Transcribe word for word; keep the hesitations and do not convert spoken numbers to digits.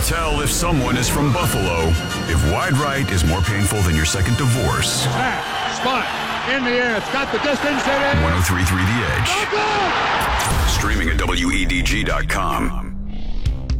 tell if someone is from Buffalo. If wide right is more painful than your second divorce. Snap, spot, in the air, it's got the distance, it is. one oh three point three The Edge. Oh, good! Streaming at W E D G dot com.